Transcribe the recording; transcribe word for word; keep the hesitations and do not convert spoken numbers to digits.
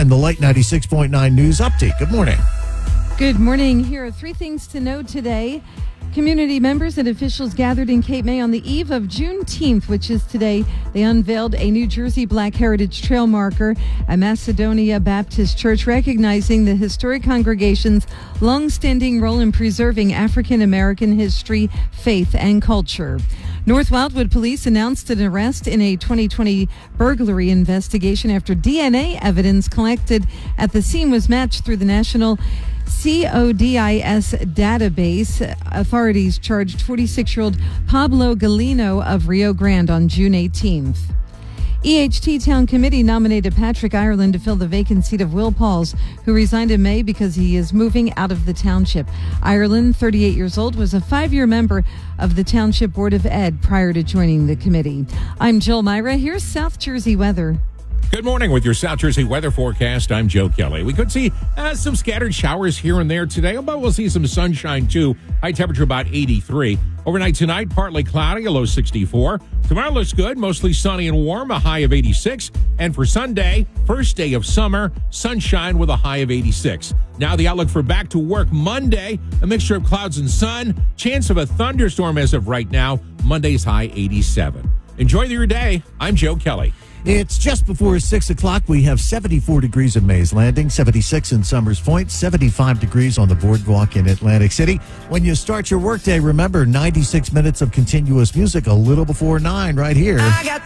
and the Light ninety-six point nine News Update. Good morning. Good morning. Here are three things to know today. Community members and officials gathered in Cape May on the eve of Juneteenth, which is today. They unveiled a New Jersey Black Heritage Trail marker at Macedonia Baptist Church, recognizing the historic congregation's long-standing role in preserving African American history, faith, and culture. North Wildwood Police announced an arrest in a twenty twenty burglary investigation after D N A evidence collected at the scene was matched through the National CODIS database. Authorities charged forty-six-year-old Pablo Galino of Rio Grande on June eighteenth. E H T Town Committee nominated Patrick Ireland to fill the vacant seat of Will Pauls, who resigned in May because he is moving out of the township. Ireland, thirty-eight years old, was a five-year member of the Township Board of Ed prior to joining the committee. I'm Jill Myra. Here's South Jersey weather. Good morning with your South Jersey weather forecast. I'm Joe Kelly. We could see uh, some scattered showers here and there today, but we'll see some sunshine too. High temperature about eighty-three. Overnight tonight, partly cloudy, a low sixty-four. Tomorrow looks good, mostly sunny and warm, a high of eighty-six. And for Sunday, first day of summer, sunshine with a high of eighty-six. Now the outlook for back to work Monday, a mixture of clouds and sun. Chance of a thunderstorm as of right now. Monday's high eighty-seven. Enjoy your day. I'm Joe Kelly. It's just before six o'clock. We have seventy-four degrees in Mays Landing, seventy-six in Summers Point, seventy-five degrees on the boardwalk in Atlantic City. When you start your workday, remember ninety-six minutes of continuous music a little before nine right here.